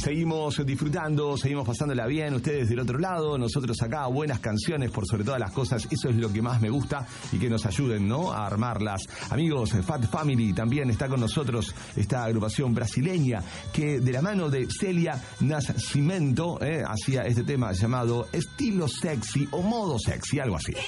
Seguimos disfrutando, seguimos pasándola bien, ustedes del otro lado, nosotros acá, buenas canciones por sobre todas las cosas, eso es lo que más me gusta y que nos ayuden, ¿no?, a armarlas. Amigos, Fat Family también está con nosotros, esta agrupación brasileña que de la mano de Celia Nascimento hacía este tema llamado Estilo Sexy o Modo Sexy, algo así.